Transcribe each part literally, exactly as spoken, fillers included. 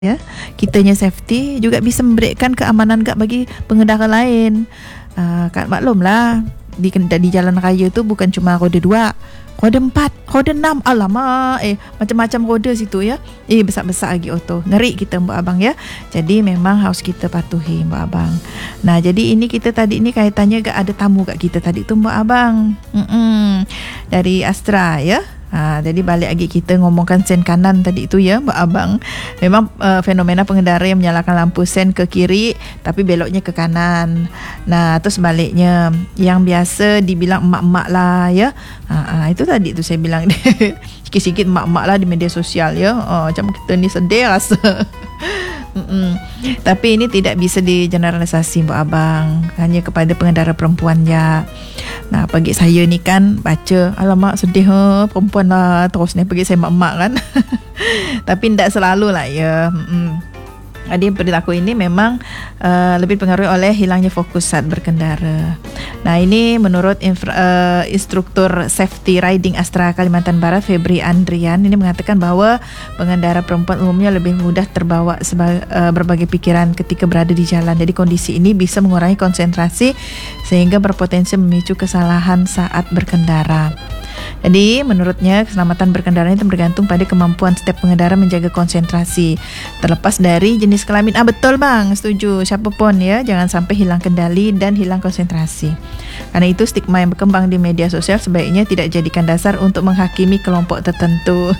ya, kitanya safety juga bisa memberikan keamanan gak bagi pengendara lain. Uh, kan maklumlah di di jalan raya tu bukan cuma roda dua, roda empat, roda enam, alamak, eh macam-macam roda situ ya. Eh besar-besar lagi auto. Ngeri kita mbak abang ya. Jadi memang harus kita patuhi mbak abang. Nah, jadi ini kita tadi ni kaitannya gak ada tamu kat kita tadi tu mbak abang. Mm-mm. Dari Astra ya. Ha, jadi balik lagi kita ngomongkan sen kanan tadi tu ya Mbak Abang. Memang uh, fenomena pengendara yang menyalakan lampu sen ke kiri tapi beloknya ke kanan. Nah, terus sebaliknya yang biasa dibilang emak-emak lah ya. Ha, ha, itu tadi tu saya bilang sikit-sikit emak-emak lah di media sosial ya. Oh, macam kita ni sedih rasa. Mm-mm. Tapi ini tidak bisa digeneralisasi Mbak Abang, hanya kepada pengendara perempuan ya. Nah, bagi saya ni kan baca, alamak sedih he, perempuan lah terus ni bagi saya mak-mak kan. Tapi tidak selalu lah ya. Mm-mm. Jadi perilaku ini memang uh, lebih dipengaruhi oleh hilangnya fokus saat berkendara. Nah, ini menurut infra, uh, instruktur safety riding Astra Kalimantan Barat Febri Andrian ini mengatakan bahawa pengendara perempuan umumnya lebih mudah terbawa seba, uh, berbagai pikiran ketika berada di jalan. Jadi kondisi ini bisa mengurangi konsentrasi sehingga berpotensi memicu kesalahan saat berkendara. Jadi menurutnya keselamatan berkendara itu bergantung pada kemampuan setiap pengendara menjaga konsentrasi terlepas dari jenis kelamin. Ah betul bang, setuju. Siapa pun ya, jangan sampai hilang kendali dan hilang konsentrasi. Karena itu stigma yang berkembang di media sosial sebaiknya tidak jadikan dasar untuk menghakimi kelompok tertentu.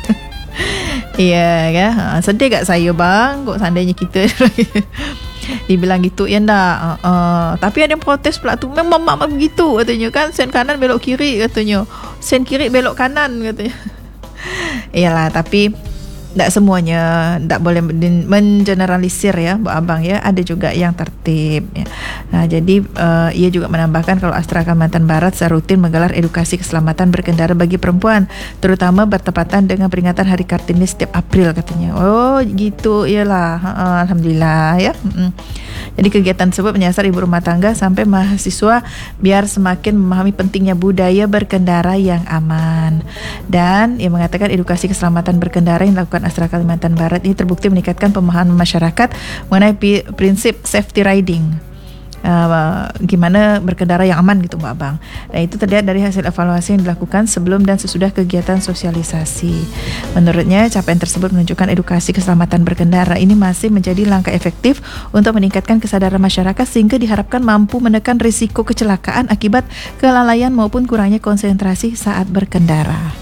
Iya ya, ha, sedih tak saya bang, kok seandainya kita dibilang gitu ya ndak. Uh, uh, tapi ada yang protes pula tu, memang mak begitu katanya kan, sen kanan belok kiri katanya, sen kiri belok kanan katanya. Iyalah, tapi tak semuanya, tak boleh mengeneralisir ya Mbak Abang ya, ada juga yang tertib ya. Nah, jadi uh, ia juga menambahkan kalau Astra Kalimantan Barat secara rutin menggelar edukasi keselamatan berkendara bagi perempuan, terutama bertepatan dengan peringatan Hari Kartini setiap April katanya. Oh gitu, iyalah, uh, Alhamdulillah ya. Mm-mm. Jadi kegiatan tersebut menyasar ibu rumah tangga sampai mahasiswa biar semakin memahami pentingnya budaya berkendara yang aman. Dan ia mengatakan edukasi keselamatan berkendara yang dilakukan Astra Kalimantan Barat ini terbukti meningkatkan pemahaman masyarakat mengenai pi- prinsip safety riding. Uh, gimana berkendara yang aman gitu Mbak Abang. Dan itu terlihat dari hasil evaluasi yang dilakukan sebelum dan sesudah kegiatan sosialisasi. Menurutnya capaian tersebut menunjukkan edukasi keselamatan berkendara ini masih menjadi langkah efektif untuk meningkatkan kesadaran masyarakat sehingga diharapkan mampu menekan risiko kecelakaan akibat kelalaian maupun kurangnya konsentrasi saat berkendara.